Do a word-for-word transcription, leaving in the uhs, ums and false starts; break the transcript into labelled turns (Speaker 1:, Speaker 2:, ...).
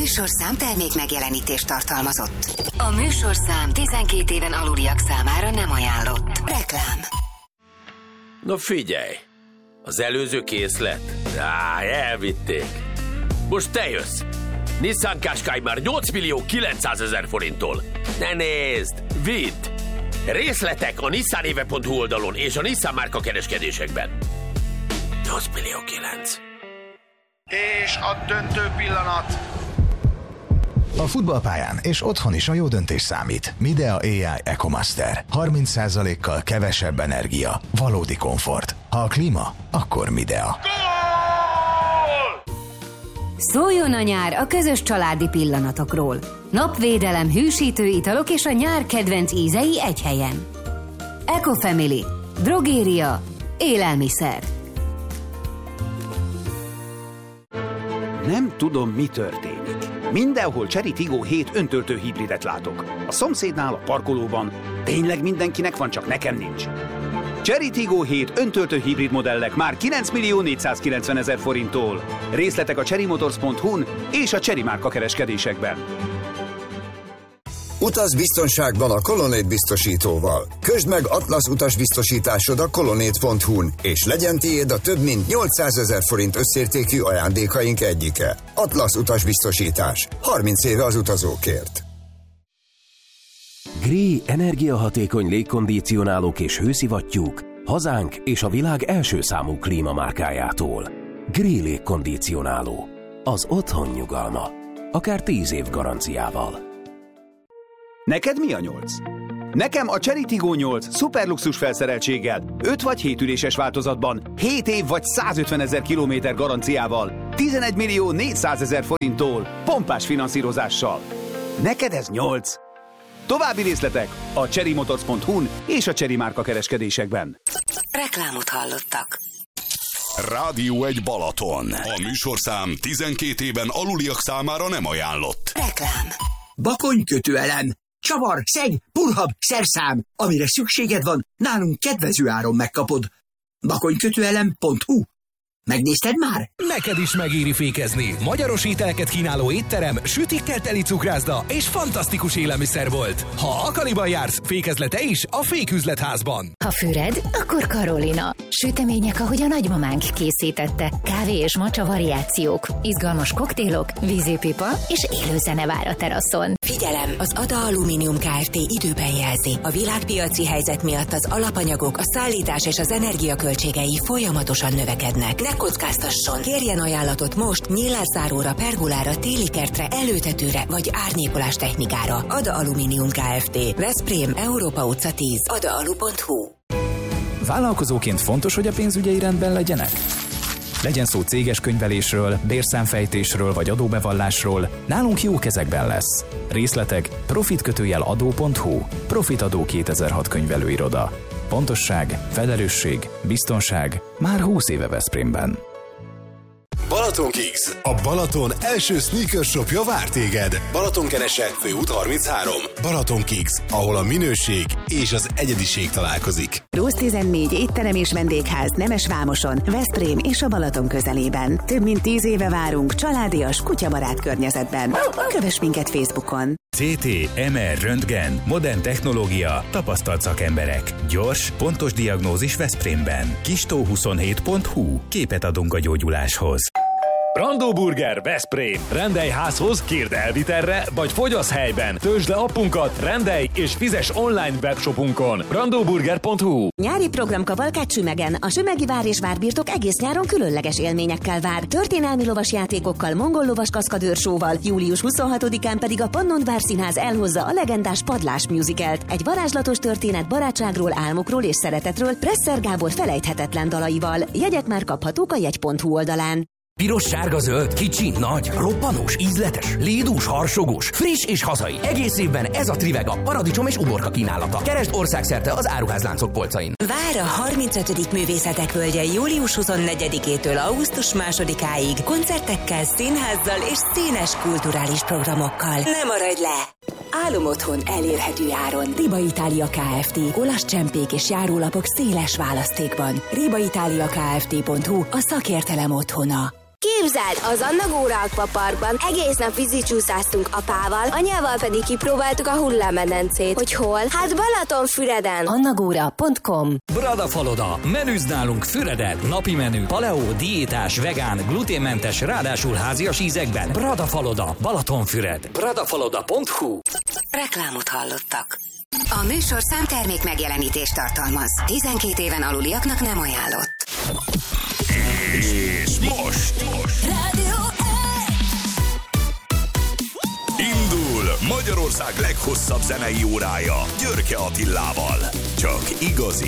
Speaker 1: műsorszám termék megjelenítést tartalmazott. A műsorszám tizenkét éven aluliak számára nem ajánlott. Reklám.
Speaker 2: Na figyelj! Az előző készlet? Á, elvitték. Most te jössz! Nissan Qashqai már nyolc millió kilencszázezer forinttól. Ne nézd! Vidd! Részletek a nissanéve pont hu oldalon és a Nissan márka kereskedésekben. nyolc millió kilenc.
Speaker 3: És a döntő pillanat.
Speaker 4: A futballpályán és otthon is a jó döntés számít. Midea á i EcoMaster. harminc százalékkal kevesebb energia. Valódi komfort. Ha a klíma, akkor Midea.
Speaker 1: Szóljon a nyár a közös családi pillanatokról. Napvédelem, hűsítő italok és a nyár kedvenc ízei egy helyen. Ecofamily. Drogéria. Élelmiszer.
Speaker 5: Nem tudom, mi történik. Mindenhol Chery Tiggo hét öntöltő hibridet látok. A szomszédnál, a parkolóban. Tényleg mindenkinek van, csak nekem nincs. Chery Tiggo hét öntöltő hibrid modellek már kilenc millió négyszázkilencvenezer forinttól. Részletek a cherry motors pont hu-n és a Chery márka kereskedésekben.
Speaker 6: Utaz biztonságban a Colonnade biztosítóval. Közd meg Atlasz utasbiztosításod a colonnade pont hu-n, és legyen tiéd a több mint nyolcszázezer forint összértékű ajándékaink egyike. Atlasz utasbiztosítás. harminc éve az utazókért.
Speaker 7: Gree energiahatékony légkondicionálók és hőszivattyúk hazánk és a világ első számú klímamárkájától. Gree légkondicionáló. Az otthon nyugalma. Akár tíz év garanciával.
Speaker 5: Neked mi a nyolc? Nekem a Chery Tiggo nyolc szuperluxus felszereltséggel, öt vagy hét üléses változatban, hét év vagy százötvenezer kilométer garanciával, tizenegy millió négyszázezer forinttól, pompás finanszírozással. Neked ez nyolc. További részletek a cherry motors pont hu-n és a Chery márka kereskedésekben.
Speaker 1: Reklámot hallottak.
Speaker 8: Rádió egy Balaton. A műsorszám tizenkét éven aluliak számára nem ajánlott.
Speaker 1: Reklám.
Speaker 9: Bakonykötőelem. Csavar, szeg, purhab, szerszám. Amire szükséged van, nálunk kedvező áron megkapod. bakonykötőelem pont hu. Megnézted már?
Speaker 10: Neked is megéri fékezni. Magyaros ételeket kínáló étterem, sütikkel teli cukrászda és fantasztikus élelmiszerbolt. Ha Akaliban jársz, fékezle te is a Féküzletházban.
Speaker 11: Ha füred, akkor Karolina. Sütemények, ahogy a nagymamánk készítette. Kávé és macsa variációk, izgalmas koktélok, vízipipa és élő zene vár a teraszon.
Speaker 1: Figyelem! Az Ada Alumínium Kft. Időben jelzi. A világpiaci helyzet miatt az alapanyagok, a szállítás és az energiaköltségei folyamatosan növekednek. Ne kockáztasson! Kérjen ajánlatot most nyílászáróra, pergolára, télikertre, előtetőre vagy árnyékolás technikára. Ada Alumínium Kft. Veszprém, Európa utca tíz. adaalu pont hu.
Speaker 12: Vállalkozóként fontos, hogy a pénzügyei rendben legyenek? Legyen szó céges könyvelésről, bérszámfejtésről vagy adóbevallásról, nálunk jó kezekben lesz. Részletek profitkötőjel adó pont hu. Profitadó kétezer-hat könyvelőiroda. Pontosság, felelősség, biztonság már húsz éve Veszprémben.
Speaker 13: Balaton Kicks, a Balaton első sneaker shopja vár téged. Balatonkerese, főút harminchárom. Balaton Kicks, ahol a minőség és az egyediség találkozik.
Speaker 14: Rósz tizennégy étterem és vendégház Nemesvámoson, Veszprém és a Balaton közelében. Több mint tíz éve várunk családias, kutyabarát környezetben. Kövess minket Facebookon.
Speaker 15: cé té, em er, röntgen, modern technológia, tapasztalt szakemberek. Gyors, pontos diagnózis Veszprémben. kistó huszonhét pont hu. Képet adunk a gyógyuláshoz.
Speaker 16: Brandó Burger, Veszprém. Rendelj házhoz, kérd elvitelre, vagy fogyasz helyben. Töltsd le appunkat, rendelj és fizes online webshopunkon. brandó burger pont hu.
Speaker 17: Nyári program kavalkád Sümegen. A sümegi vár és várbirtok egész nyáron különleges élményekkel vár. Történelmi lovas játékokkal, mongol lovas kaszkadőrsóval, július huszonhatodikán pedig a Pannon Várszínház elhozza a legendás Padlás musicalt. Egy varázslatos történet barátságról, álmokról és szeretetről Presser Gábor felejthetetlen dalaival. Jegyek már kaphatók a jegy pont hu oldalán.
Speaker 10: Piros, sárga, zöld, kicsi, nagy, robbanós, ízletes, lédús, harsogós, friss és hazai. Egész évben ez a Trivega, paradicsom és uborka kínálata. Keresd országszerte az áruházláncok polcain.
Speaker 1: Vár a harmincötödik Művészetek Völgye július huszonnegyedikétől augusztus másodikáig koncertekkel, színházzal és színes kulturális programokkal. Ne maradj le! Álomotthon elérhető áron. Riba Itália Kft. Olasz csempék és járólapok széles választékban. riba italia kft pont hu a szakértelem otthona.
Speaker 18: Képzeld, az Anna Góra Aquaparkban egész nap vízicsúszáztunk apával, anyával pedig kipróbáltuk a hullámmedencét. Hogy hol? Hát Balatonfüreden.
Speaker 11: annagóra pont com.
Speaker 10: Bradafaloda. Menüzd nálunk Füreden. Napi menü. Paleo, diétás, vegán, gluténmentes, ráadásul házias ízekben. Bradafaloda. Balatonfüred. Bradafaloda pont hu.
Speaker 1: Reklámot hallottak. A műsorszám termék megjelenítést tartalmaz. tizenkét éven aluliaknak nem ajánlott.
Speaker 8: És most, most. Indul Magyarország leghosszabb zenei órája Györke Attilával. Csak igazi